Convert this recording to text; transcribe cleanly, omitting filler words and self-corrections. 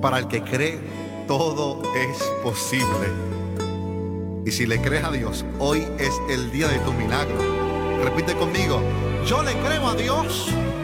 para el que cree, todo es posible. Y si le crees a Dios, hoy es el día de tu milagro. Repite conmigo: yo le creo a Dios